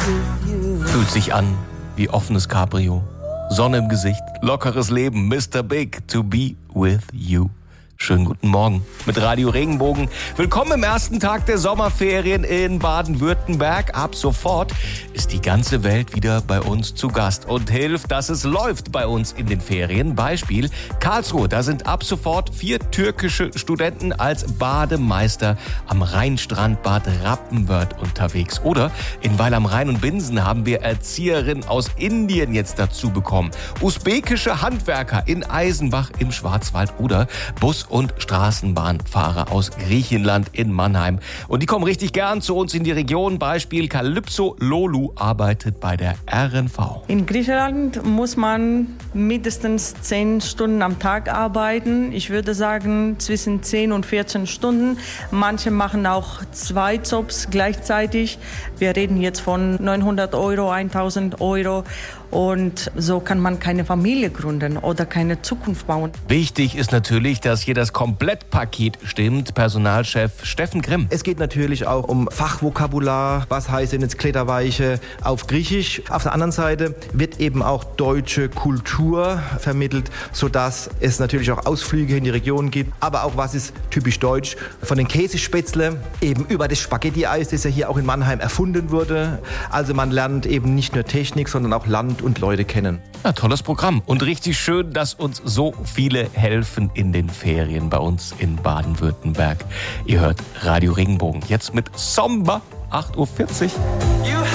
Fühlt sich an wie offenes Cabrio. Sonne im Gesicht, lockeres Leben, Mr. Big, to be with you. Schönen guten Morgen mit Radio Regenbogen. Willkommen im ersten Tag der Sommerferien in Baden-Württemberg. Ab sofort ist die ganze Welt wieder bei uns zu Gast und hilft, dass es läuft bei uns in den Ferien. Beispiel Karlsruhe, da sind ab sofort 4 türkische Studenten als Bademeister am Rheinstrand Bad Rappenwörth unterwegs. Oder in Weil am Rhein und Binsen haben wir Erzieherinnen aus Indien jetzt dazu bekommen. Usbekische Handwerker in Eisenbach im Schwarzwald oder Bus- und Straßenbahnfahrer aus Griechenland in Mannheim. Und die kommen richtig gern zu uns in die Region. Beispiel Calypso Lolu arbeitet bei der RNV. In Griechenland muss man mindestens 10 Stunden am Tag arbeiten. Ich würde sagen zwischen 10 und 14 Stunden. Manche machen auch 2 Jobs gleichzeitig. Wir reden jetzt von 900 Euro, 1000 Euro. Und so kann man keine Familie gründen oder keine Zukunft bauen. Wichtig ist natürlich, dass hier das Komplettpaket stimmt. Personalchef Steffen Grimm. Es geht natürlich auch um Fachvokabular. Was heißt denn jetzt Kletterweiche auf Griechisch? Auf der anderen Seite wird eben auch deutsche Kultur vermittelt, sodass es natürlich auch Ausflüge in die Region gibt. Aber auch was ist typisch deutsch? Von den Käsespätzle eben über das Spaghetti-Eis, das ja hier auch in Mannheim erfunden wurde. Also man lernt eben nicht nur Technik, sondern auch Land und Leute kennen. Ja, tolles Programm und richtig schön, dass uns so viele helfen in den Ferien bei uns in Baden-Württemberg. Ihr hört Radio Regenbogen jetzt mit Sommer 8:40 Uhr.